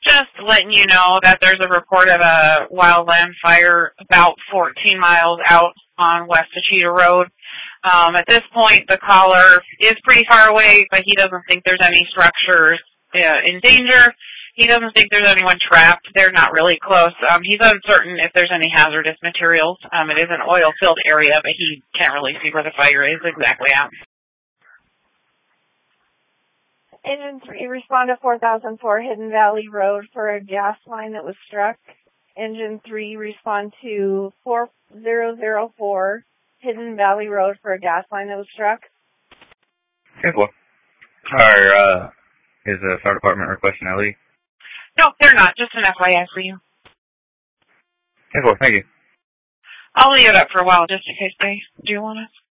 Just letting you know that there's a report of a wildland fire about 14 miles out on West Achita Road. At this point, the caller is pretty far away, but he doesn't think there's any structures in danger. He doesn't think there's anyone trapped. They're not really close. He's uncertain if there's any hazardous materials. It is an oil-filled area, but he can't really see where the fire is exactly at. Engine 3, respond to 4004 Hidden Valley Road for a gas line that was struck. Engine 3, respond to 4004 Hidden Valley Road for a gas line that was struck. Yes, well. Is the fire department requesting LE? No, they're not. Just an FYI for you. Yes, well, thank you. I'll leave it up for a while just in case they do want us.